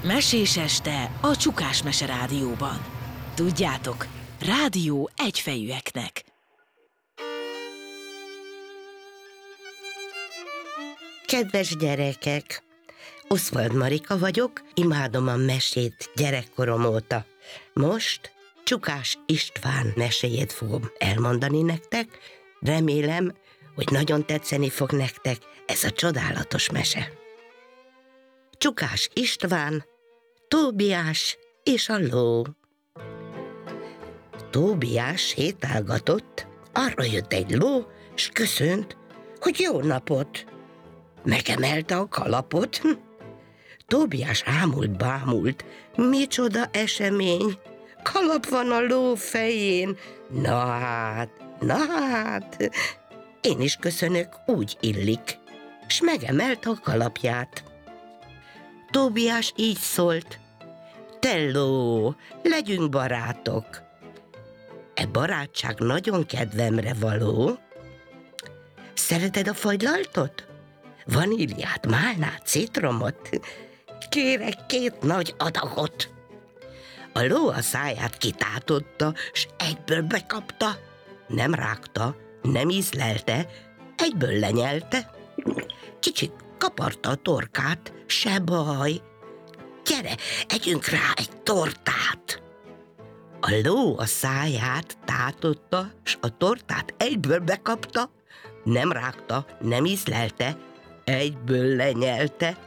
Mesés este a Csukás Mese Rádióban. Tudjátok, rádió egyfejűeknek. Kedves gyerekek! Oswald Marika vagyok, imádom a mesét gyerekkorom óta. Most Csukás István meséjét fogom elmondani nektek. Remélem, hogy nagyon tetszeni fog nektek ez a csodálatos mese. Csukás István, Tóbiás és a ló. Tóbiás sétálgatott, arra jött egy ló, s köszönt, hogy jó napot. Megemelte a kalapot. Tóbiás ámult-bámult, micsoda esemény, kalap van a ló fején. Na hát, én is köszönök, úgy illik, s megemelte a kalapját. Tóbiás így szólt: te ló, legyünk barátok. E barátság nagyon kedvemre való. Szereted a fagylaltot? Vaníliát, málnát, citromot? Kérek 2 nagy adagot. A ló a száját kitátotta, s egyből bekapta. Nem rágta, nem ízlelte, egyből lenyelte. Kicsit kaparta a torkát, se baj. Gyere, együnk rá egy tortát. A ló a száját tátotta, s a tortát egyből bekapta. Nem rágta, nem ízlelte, egyből lenyelte.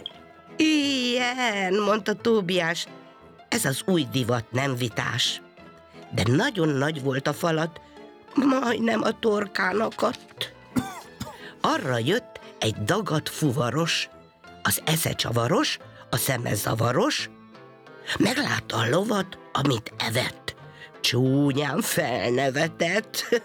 Ilyen, mondta Tóbiás, ez az új divat, nem vitás. De nagyon nagy volt a falat, majdnem a torkán akadt. Arra jött egy dagadt fuvaros, az esze csavaros, a szeme zavaros. Meglátta a lovat, amit evett, csúnyán felnevetett.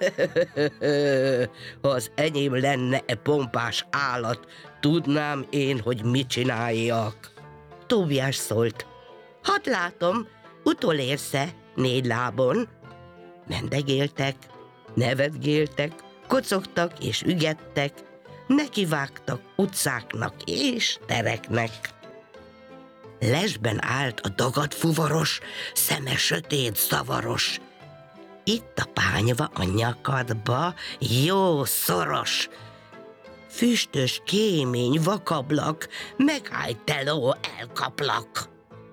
Ha az enyém lenne e pompás állat, tudnám én, hogy mit csináljak. Tóbiás szólt: hadd látom, utolérsz-e 4 lábon? Mendegéltek, nevetgéltek, kocogtak és ügettek, nekivágtak utcáknak és tereknek. Lesben állt a dagadt fuvaros, szeme sötét, zavaros. Itt a pányva a nyakadba, jó szoros. Füstös, kémény, vakablak, megállj te ló, elkaplak.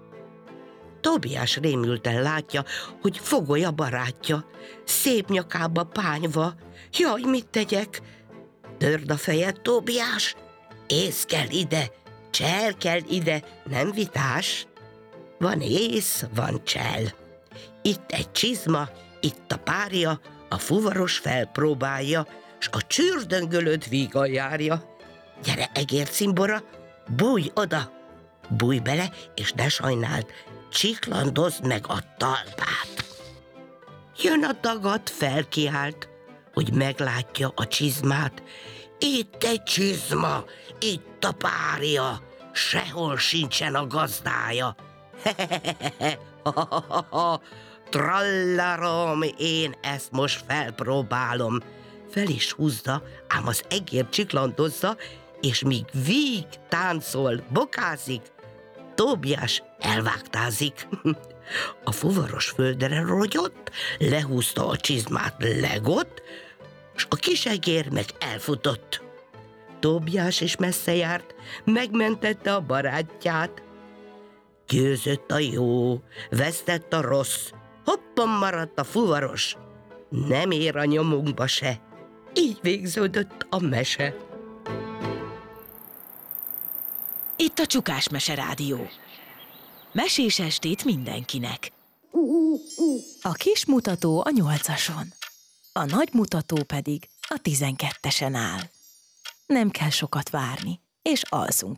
Tóbiás rémülten látja, hogy fogoly a barátja, szép nyakába pányva. Jaj, mit tegyek? Törd a fejed, Tóbiás, ész kell ide, csel kell ide, nem vitás. Van ész, van csel. Itt egy csizma, itt a párja, a fuvaros felpróbálja, s a csürdöngölöt vígan járja. Gyere, egércimbora, bújj oda, bújj bele, és ne sajnáld, csiklandozd meg a talpát. Jön a dagat, felkiált, hogy meglátja a csizmát. Itt egy csizma, itt a párja, sehol sincsen a gazdája. Trallarom, én ezt most felpróbálom. Fel is húzza, ám az egér csiklandozza, és míg víg, táncol, bokázik, Tóbiás elvágtázik. A fuvaros földre rogyott, lehúzta a csizmát, legott, s a kisegér meg elfutott. Tóbiás is messze járt, megmentette a barátját. Győzött a jó, vesztett a rossz, hoppan maradt a fuvaros, nem ér a nyomunkba se. Így végződött a mese. Itt a Csukás Mese Rádió. Mesés estét mindenkinek. A kis mutató a 8-ason, a nagy mutató pedig a 12-esen áll. Nem kell sokat várni, és alszunk